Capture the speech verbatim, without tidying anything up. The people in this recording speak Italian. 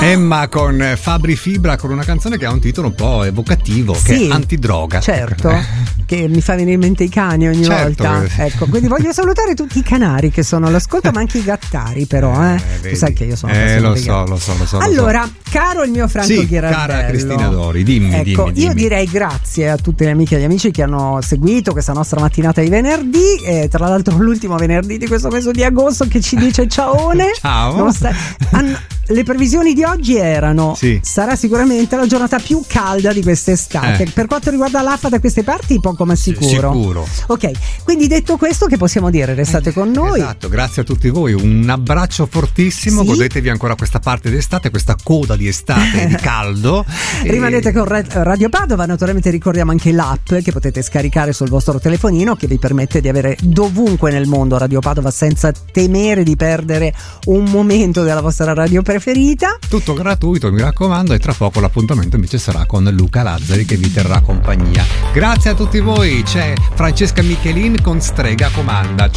Emma con Fabri Fibra, con una canzone che ha un titolo un po' evocativo, sì, che è Antidroga. Certo, che mi fa venire in mente i cani ogni certo. volta. Ecco, quindi voglio salutare tutti i canari che sono all'ascolto, ma anche i gattari, però, eh. eh tu sai che io sono eh, lo so, lo so, lo so. Allora, lo so. Caro il mio Franco sì, Ghirardello, cara Cristina Dori, dimmi, ecco, dimmi, dimmi. Io direi grazie a tutte le amiche e gli amici che hanno seguito questa nostra mattinata di venerdì, eh, tra l'altro l'ultimo venerdì di questo mese di agosto, che ci dice ciaone. Ciao. Sta- hanno, le previsioni di oggi erano sì. sarà sicuramente la giornata più calda di quest'estate. Eh. Per quanto riguarda l'A F A da queste parti, poco ma sicuro. Sicuro. Ok, quindi detto questo, che possiamo dire? Restate eh, con noi. Esatto, grazie a tutti voi, un abbraccio fortissimo, sì. Godetevi ancora questa parte d'estate, questa coda di estate di caldo. Rimanete e... con Radio Padova, naturalmente ricordiamo anche l'app che potete scaricare sul vostro telefonino, che vi permette di avere dovunque nel mondo Radio Padova senza temere di perdere un momento della vostra radio preferita. Tutto gratuito, mi raccomando, e tra poco l'appuntamento invece sarà con Luca Lazzari che vi terrà compagnia. Grazie a tutti voi, c'è Francesca Michelin con Strega Comanda.